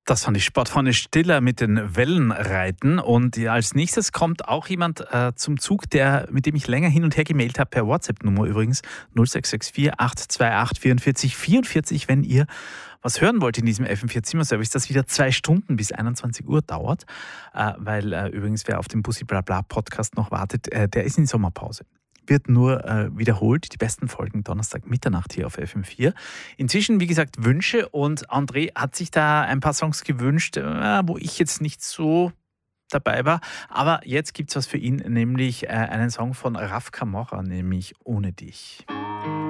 Das fand ich Sportfreunde Stiller mit den Wellenreiten. Und ja, als nächstes kommt auch jemand zum Zug, mit dem ich länger hin und her gemailt habe, per WhatsApp-Nummer übrigens 0664 828 44 44, wenn ihr was hören wollt in diesem FM4-Zimmer-Service, das wieder 2 Stunden bis 21 Uhr dauert, weil übrigens wer auf den Bussi Blabla Podcast noch wartet, der ist in Sommerpause. Wird nur wiederholt, die besten Folgen Donnerstag Mitternacht hier auf FM4. Inzwischen, wie gesagt, Wünsche, und André hat sich da ein paar Songs gewünscht, wo ich jetzt nicht so dabei war. Aber jetzt gibt's was für ihn, nämlich einen Song von Raf Camora, nämlich Ohne dich.